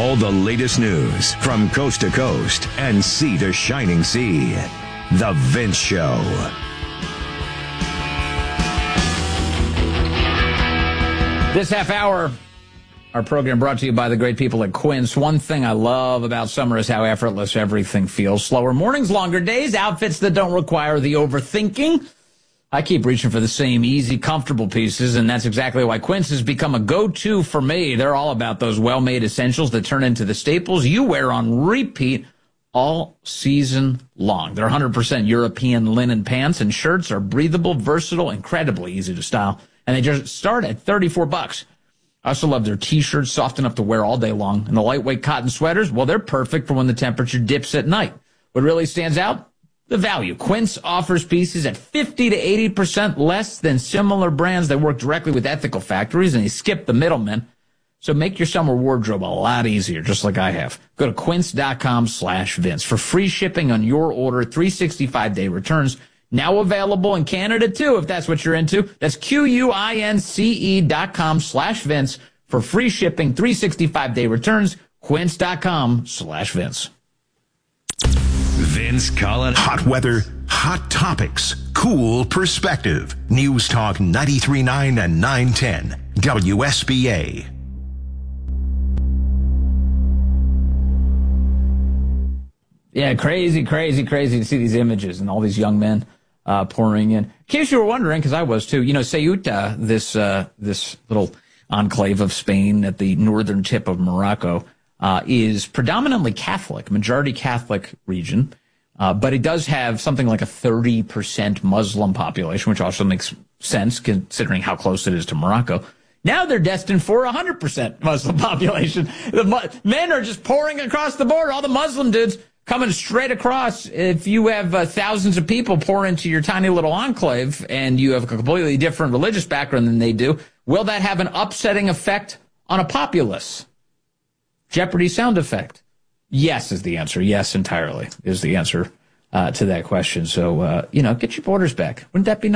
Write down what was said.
All the latest news from coast to coast and sea to shining sea. The Vince Show. This half hour, our program brought to you by the great people at Quince. One thing I love about summer is how effortless everything feels. Slower mornings, longer days, outfits that don't require the overthinking. I keep reaching for the same easy, comfortable pieces, and that's exactly why Quince has become a go-to for me. They're all about those well-made essentials that turn into the staples you wear on repeat all season long. Their 100% European linen pants and shirts are breathable, versatile, incredibly easy to style, and they just start at $34. I also love their T-shirts, soft enough to wear all day long, and the lightweight cotton sweaters, well, they're perfect for when the temperature dips at night. What really stands out? The value. Quince offers pieces at 50 to 80% less than similar brands that work directly with ethical factories, and they skip the middlemen. So make your summer wardrobe a lot easier, just like I have. Go to quince.com/Vince for free shipping on your order, 365-day returns. Now available in Canada, too, if that's what you're into. That's QUINCE.com/Vince for free shipping, 365-day returns, quince.com/Vince. Vince Collin. Hot weather, hot topics, cool perspective. News Talk 93.9 and 910. WSBA. Yeah, crazy to see these images and all these young men pouring in. In case you were wondering, because I was too, Ceuta, this little enclave of Spain at the northern tip of Morocco, is predominantly Catholic, majority Catholic region, but it does have something like a 30% Muslim population, which also makes sense considering how close it is to Morocco. Now they're destined for 100% Muslim population. The men are just pouring across the border. All the Muslim dudes coming straight across. If you have thousands of people pour into your tiny little enclave and you have a completely different religious background than they do, will that have an upsetting effect on a populace? Jeopardy sound effect. Yes is the answer. Yes, entirely is the answer to that question. So, get your borders back. Wouldn't that be nice?